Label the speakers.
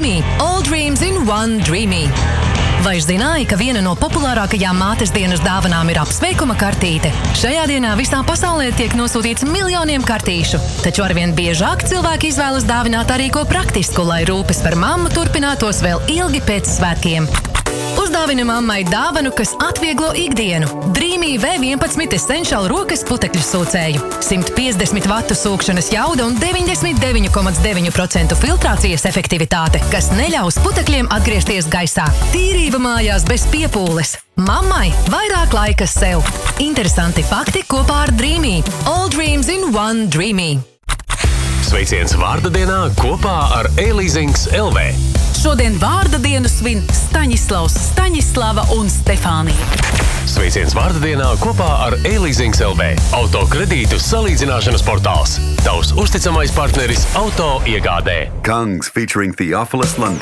Speaker 1: Dreamy. All dreams in one Dreamy. Vai zināji, ka viena no populārākajām mātes dienas dāvanām ir apsveikuma kartīte? Šajā dienā visā pasaulē tiek nosūtīts miljoniem kartīšu, taču arvien biežāk cilvēki izvēlas dāvināt arī ko praktisku, lai rūpes par mammu turpinātos vēl ilgi pēc svētkiem. Uzdāvini mammai dāvanu, kas atvieglo ikdienu. Dreamy V11 Essential rokas putekļu sūcēju. 150 vatu sūkšanas jauda un 99,9% filtrācijas efektivitāte, kas neļaus putekļiem atgriezties gaisā. Tīrība mājās bez piepūles. Mammai vairāk laika sev. Interesanti fakti kopā ar Dreamy. All dreams in one Dreamy.
Speaker 2: Sveiciens vārda dienā kopā ar E-Leasings LV.
Speaker 3: Šodien vārda dienu svin Staņislavs, Staņislava un Stefānija.
Speaker 2: Sveiciens vārda dienā kopā ar E-Leasings LV. Autokredītu salīdzināšanas portāls. Tavs uzticamais partneris auto iegādē.
Speaker 4: Kungs featuring Theophilus London.